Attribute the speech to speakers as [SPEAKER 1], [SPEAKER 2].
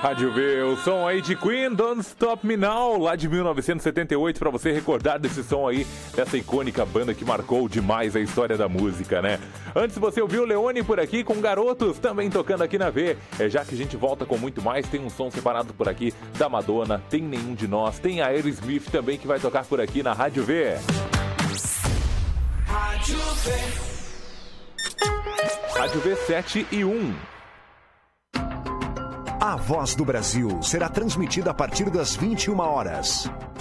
[SPEAKER 1] Rádio V, o som aí de Queen, Don't Stop Me Now, lá de 1978, pra você recordar desse som aí, dessa icônica banda que marcou demais a história da música, né? Antes você ouviu Leone por aqui com Garotos, também tocando aqui na V. Já que a gente volta com muito mais, tem um som separado por aqui da Madonna, tem Nenhum de Nós, tem a Aerosmith também que vai tocar por aqui na Rádio V. Rádio V. Rádio V 7-1.
[SPEAKER 2] A Voz do Brasil será transmitida a partir das 21 horas.